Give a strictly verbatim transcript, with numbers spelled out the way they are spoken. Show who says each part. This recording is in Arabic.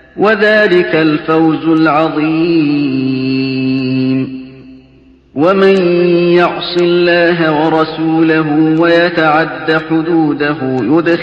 Speaker 1: وذلك الفوز العظيم. ومن يعص الله ورسوله ويتعد حدوده يدخل